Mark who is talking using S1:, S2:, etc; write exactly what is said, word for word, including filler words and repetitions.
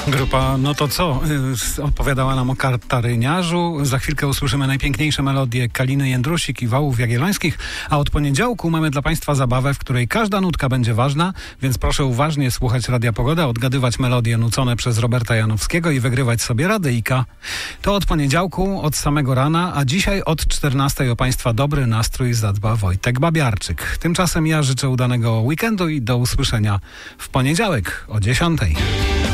S1: Grupa No to co? Yy, opowiadała nam o Kataryniarzu. Za chwilkę usłyszymy najpiękniejsze melodie Kaliny Jędrusik i Wałów Jagiellońskich, a od poniedziałku mamy dla Państwa zabawę, w której każda nutka będzie ważna, więc proszę uważnie słuchać Radia Pogoda, odgadywać melodie nucone przez Roberta Janowskiego i wygrywać sobie radyjka. To od poniedziałku, od samego rana, a dzisiaj od czternastej o Państwa dobry nastrój zadba Wojtek Babiarczyk. Tymczasem ja życzę udanego weekendu i do usłyszenia w poniedziałek o dziesiątej.